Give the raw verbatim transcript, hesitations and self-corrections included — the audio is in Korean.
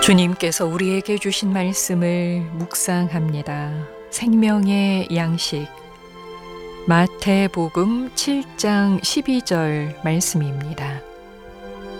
주님께서 우리에게 주신 말씀을 묵상합니다. 생명의 양식 마태복음 칠 장 십이 절 말씀입니다.